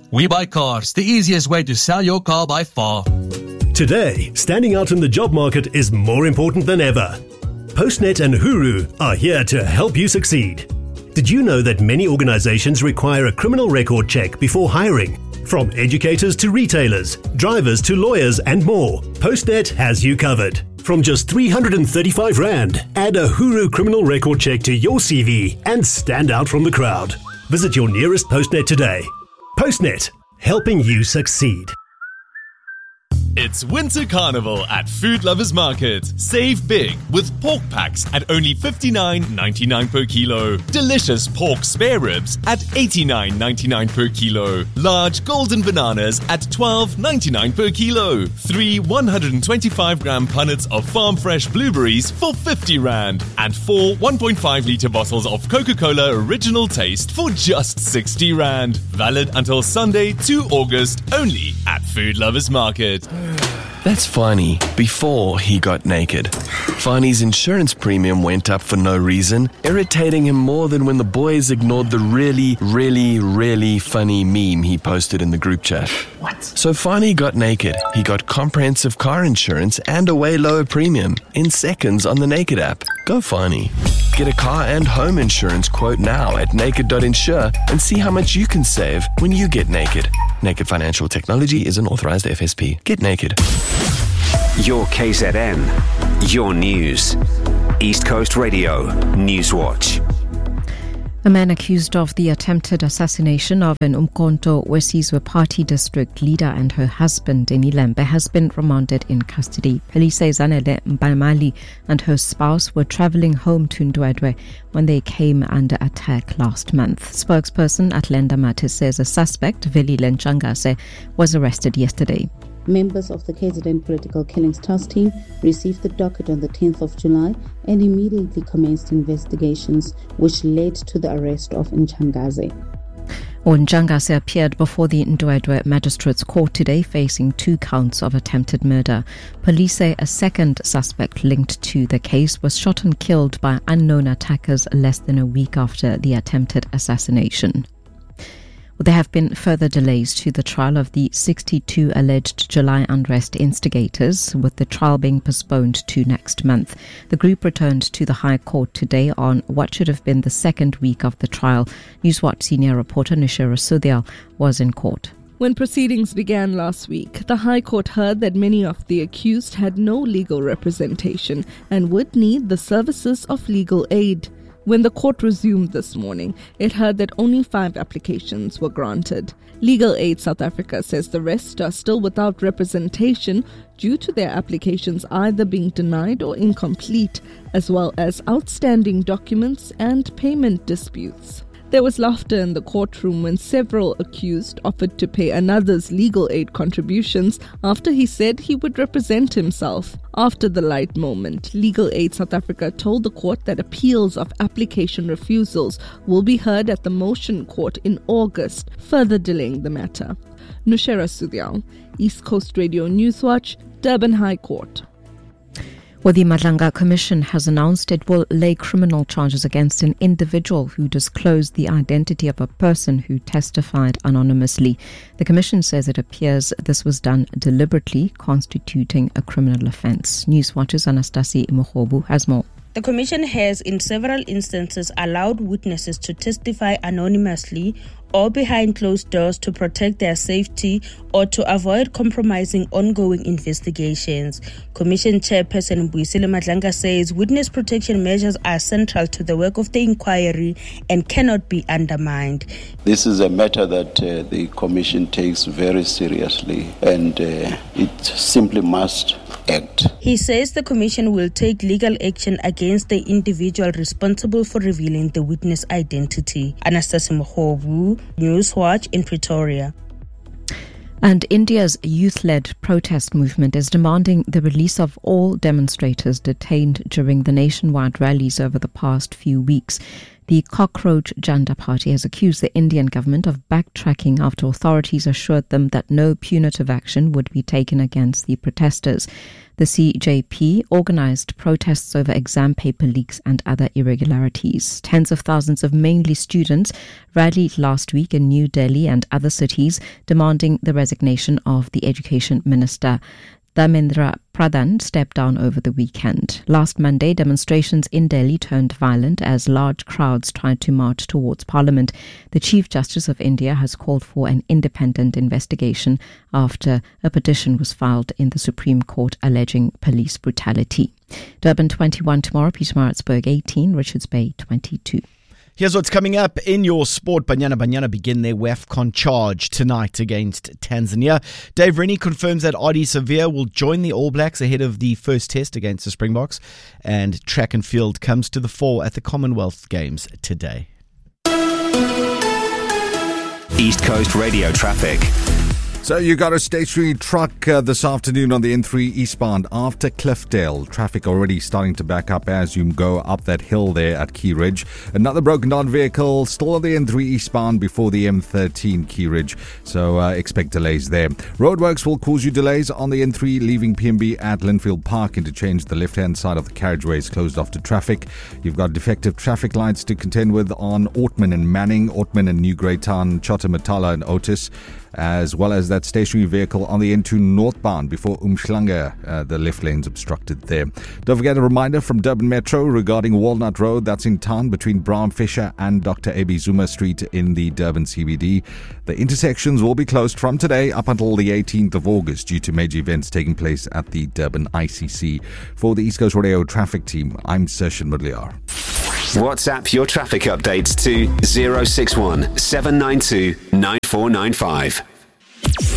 We Buy Cars, the easiest way to sell your car by far. Today, standing out in the job market is more important than ever. Postnet and Huru are here to help you succeed. Did you know that many organizations require a criminal record check before hiring? From educators to retailers, drivers to lawyers and more, Postnet has you covered. From just 335 Rand, add a Huru criminal record check to your CV and stand out from the crowd. Visit your nearest Postnet today. Postnet, helping you succeed. It's Winter Carnival at Food Lovers Market. Save big with pork packs at only $59.99 per kilo. Delicious pork spare ribs at $89.99 per kilo. Large golden bananas at $12.99 per kilo. 3 125-gram punnets of farm fresh blueberries for 50 Rand. And 4 1.5-litre bottles of Coca-Cola Original Taste for just 60 Rand. Valid until Sunday, 2 August, only at Food Lovers Market. That's Fani, before he got naked. Fani's insurance premium went up for no reason, irritating him more than when the boys ignored the really funny meme he posted in the group chat. What? So Fani got naked. He got comprehensive car insurance and a way lower premium in seconds on the Naked app. Go Fani. Get a car and home insurance quote now at naked.insure and see how much you can save when you get naked. Naked Financial Technology is an authorized FSP. Get naked. Your KZN, your news. East Coast Radio, Newswatch. A man accused of the attempted assassination of an Umkhonto Wesizwe Party district leader and her husband in Ilembe has been remanded in custody. Police say Zanele Mbamali and her spouse were travelling home to Ndwedwe when they came under attack last month. Spokesperson at Lenda Matis says a suspect, Veli Lenchangase, was arrested yesterday. Members of the KZN Political Killings Task Team received the docket on the 10th of July and immediately commenced investigations which led to the arrest of Nchangaze. Nchangaze appeared before the Ndwedwe Magistrates Court today facing 2 counts of attempted murder. Police say a second suspect linked to the case was shot and killed by unknown attackers less than a week after the attempted assassination. There have been further delays to the trial of the 62 alleged July unrest instigators, with the trial being postponed to next month. The group returned to the High Court today on what should have been the second week of the trial. Newswatch senior reporter Nushera Sudhyal was in court. When proceedings began last week, the High Court heard that many of the accused had no legal representation and would need the services of legal aid. When the court resumed this morning, it heard that only 5 applications were granted. Legal Aid South Africa says the rest are still without representation due to their applications either being denied or incomplete, as well as outstanding documents and payment disputes. There was laughter in the courtroom when several accused offered to pay another's legal aid contributions after he said he would represent himself. After the light moment, Legal Aid South Africa told the court that appeals of application refusals will be heard at the motion court in August, further delaying the matter. Nushera Sudhyal, East Coast Radio Newswatch, Durban High Court. Well, the Madlanga Commission has announced it will lay criminal charges against an individual who disclosed the identity of a person who testified anonymously. The Commission says it appears this was done deliberately, constituting a criminal offence. Newswatch's Anastasi Imokhobu has more. The Commission has in several instances allowed witnesses to testify anonymously or behind closed doors to protect their safety or to avoid compromising ongoing investigations. Commission Chairperson Mbuyisile Madlanga says witness protection measures are central to the work of the inquiry and cannot be undermined. This is a matter that the Commission takes very seriously and it simply must act. He says the Commission will take legal action against the individual responsible for revealing the witness identity. Anastasia Mokhobu, Newswatch in Pretoria. And India's youth-led protest movement is demanding the release of all demonstrators detained during the nationwide rallies over the past few weeks. The Cockroach Janta Party has accused the Indian government of backtracking after authorities assured them that no punitive action would be taken against the protesters. The CJP organized protests over exam paper leaks and other irregularities. Tens of thousands of mainly students rallied last week in New Delhi and other cities, demanding the resignation of the Education Minister. Dharmendra Pradhan stepped down over the weekend. Last Monday, demonstrations in Delhi turned violent as large crowds tried to march towards Parliament. The Chief Justice of India has called for an independent investigation after a petition was filed in the Supreme Court alleging police brutality. Durban 21 tomorrow, Pietermaritzburg 18, Richards Bay 22. Here's what's coming up in your sport. Banyana begin their WAFCON charge tonight against Tanzania. Dave Rennie confirms that Ardie Savea will join the All Blacks ahead of the first test against the Springboks. And track and field comes to the fore at the Commonwealth Games today. East Coast Radio traffic. So you got a stationary truck this afternoon on the N3 eastbound after Cliffdale. Traffic already starting to back up as you go up that hill there at Key Ridge. Another broken down vehicle still on the N3 eastbound before the M13 Key Ridge. So expect delays there. Roadworks will cause you delays on the N3 leaving PMB at Linfield Park. Interchange, the left-hand side of the carriageway is closed off to traffic. You've got defective traffic lights to contend with on Ortman and Manning, Ortman and New Greytown, Chotamatala and Otis, as well as that stationary vehicle on the N2 northbound before Umhlanga, the left lane's obstructed there. Don't forget a reminder from Durban Metro regarding Walnut Road, that's in town between Brown Fisher and Dr. A.B. Zuma Street in the Durban CBD. The intersections will be closed from today up until the 18th of August due to major events taking place at the Durban ICC. For the East Coast Radio traffic team, I'm Sershin Mudliar. WhatsApp your traffic updates to 061 792 9495.